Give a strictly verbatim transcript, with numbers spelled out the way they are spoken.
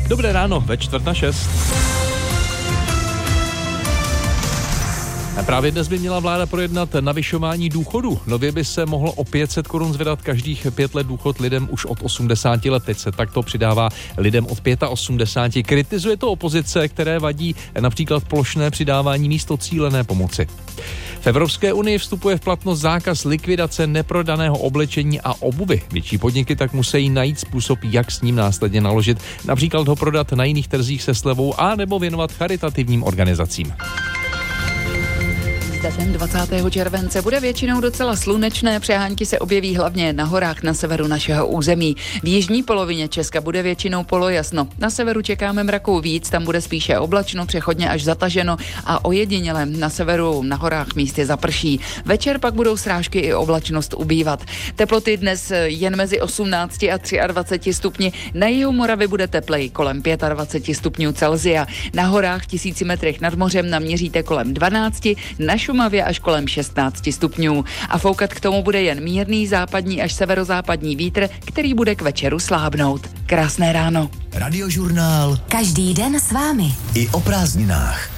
Dobré ráno, ve čtvrt na šest. A právě dnes by měla vláda projednat navyšování důchodu. Nově by se mohlo o pět set korun zvedat každých pět let důchod lidem už od osmdesáti let. Teď se takto přidává lidem od osmdesáti pěti. Kritizuje to opozice, které vadí například plošné přidávání místo cílené pomoci. V Evropské unii vstupuje v platnost zákaz likvidace neprodaného oblečení a obuvy. Větší podniky tak musí najít způsob, jak s ním následně naložit. Například ho prodat na jiných trzích se slevou a nebo věnovat charitativním organizacím. Datem dvacátého července bude většinou docela slunečné, přehánky se objeví hlavně na horách na severu našeho území. V jižní polovině Česka bude většinou polojasno. Na severu čekáme mraků víc, tam bude spíše oblačno, přechodně až zataženo a ojediněle na severu na horách místy zaprší. Večer pak budou srážky i oblačnost ubývat. Teploty dnes jen mezi osmnácti a dvaceti třemi stupni. Na jihu Moravy bude teplej kolem dvacet pět stupňů Celsia. Na horách tisíci metrech nad mořem naměříte kolem dvanácti, na Šumavě až kolem šestnácti stupňů. A foukat k tomu bude jen mírný západní až severozápadní vítr, který bude k večeru slábnout. Krásné ráno. Radiožurnál. Každý den s vámi. I o prázdninách.